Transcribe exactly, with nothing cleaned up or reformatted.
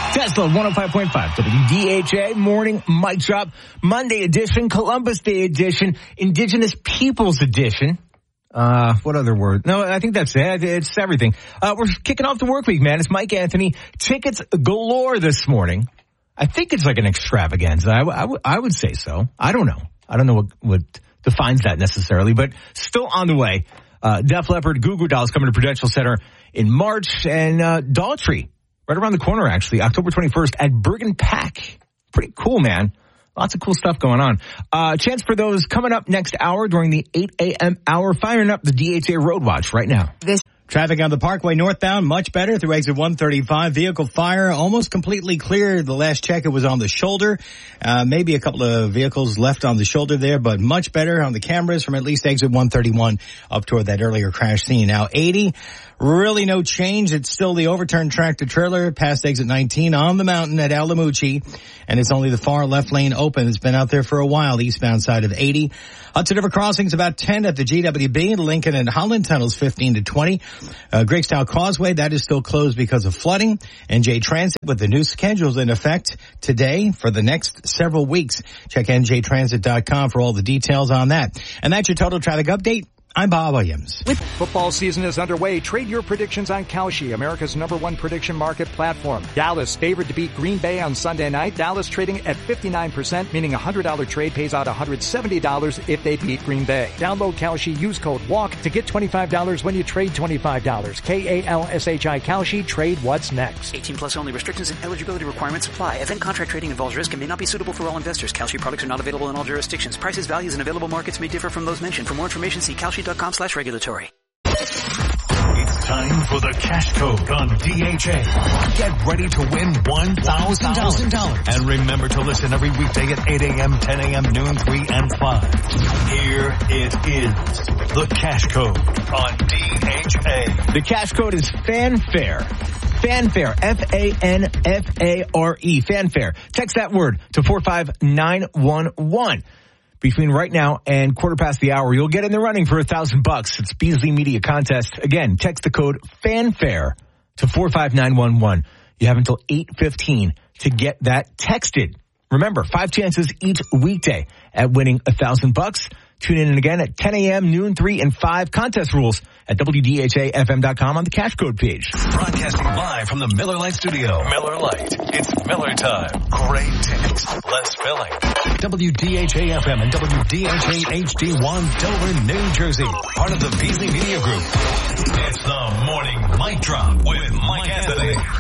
Tesla one oh five point five, W D H A, morning mic drop, Monday edition, Columbus Day edition, Indigenous Peoples edition. Uh, what other word? No, I think that's it. It's everything. Uh, we're kicking off the work week, man. It's Mike Anthony. Tickets galore this morning. I think it's like an extravaganza. I, w- I, w- I would say so. I don't know. I don't know what, what defines that necessarily, but still on the way. Uh, Def Leppard, Goo Goo Dolls coming to Prudential Center in March, and uh, Daltrey right around the corner, actually, October twenty-first at Bergen Pack. Pretty cool, man. Lots of cool stuff going on. Uh, chance for those coming up next hour during the eight a.m. hour. Firing up the D H A Road Watch right now. This Traffic on the Parkway northbound, much better through exit one thirty-five. Vehicle fire almost completely clear. The last check, it was on the shoulder. Uh, maybe a couple of vehicles left on the shoulder there, but much better on the cameras from at least exit one thirty-one up toward that earlier crash scene. Now eighty, really no change. It's still the overturned tractor trailer past exit nineteen on the mountain at Alamuchi, and it's only the far left lane open. It's been out there for a while, the eastbound side of eighty. Hudson River Crossings about ten at the G W B. Lincoln and Holland Tunnels fifteen to twenty. Uh, Greekstown Causeway, that is still closed because of flooding. N J Transit with the new schedules in effect today for the next several weeks. Check N J transit dot com for all the details on that. And that's your total traffic update. I'm Bob Williams. With football season is underway, trade your predictions on Kalshi, America's number one prediction market platform. Dallas favored to beat Green Bay on Sunday night. Dallas trading at fifty-nine percent, meaning a one hundred dollars trade pays out one hundred seventy dollars if they beat Green Bay. Download Kalshi, use code WALK to get twenty-five dollars when you trade twenty-five dollars. K A L S H I Kalshi, trade what's next. eighteen plus only. Restrictions and eligibility requirements apply. Event contract trading involves risk and may not be suitable for all investors. Kalshi products are not available in all jurisdictions. Prices, values, and available markets may differ from those mentioned. For more information, see kalshi dot com slash regulatory. It's time for the Cash Code on D H A. Get ready to win one thousand dollars. And remember to listen every weekday at eight a.m., ten a.m., noon, three, and five. Here it is. The Cash Code on D H A. The Cash Code is Fanfare. Fanfare. F A N F A R E. Fanfare. Text that word to four five nine one one. Between right now and quarter past the hour, you'll get in the running for a thousand bucks. It's Beasley Media Contest. Again, text the code FANFARE to four five nine one one. You have until eight fifteen to get that texted. Remember, five chances each weekday at winning a thousand bucks. Tune in again at ten a.m., noon, three, and five. Contest rules at W D H A F M dot com on the Cash Code page. Broadcasting live from the Miller Lite studio. Miller Lite. It's Miller time. Great tickets. Less filling. W D H A F M and W D H A H D one, Dover, New Jersey. Part of the Beasley Media Group. It's the Morning Mic Drop with Mike Anthony.